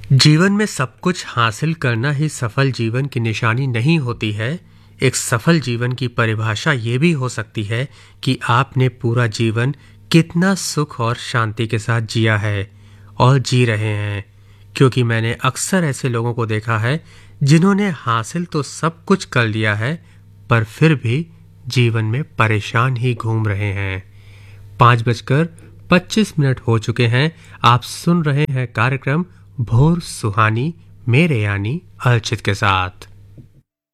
जीवन में सब कुछ हासिल करना ही सफल जीवन की निशानी नहीं होती है। एक सफल जीवन की परिभाषा ये भी हो सकती है कि आपने पूरा जीवन कितना सुख और शांति के साथ जिया है और जी रहे हैं। क्योंकि मैंने अक्सर ऐसे लोगों को देखा है जिन्होंने हासिल तो सब कुछ कर लिया है, पर फिर भी जीवन में परेशान ही घूम रहे हैं। 5:25 हो चुके हैं। आप सुन रहे हैं कार्यक्रम भोर सुहानी मेरे यानी अर्चित के साथ।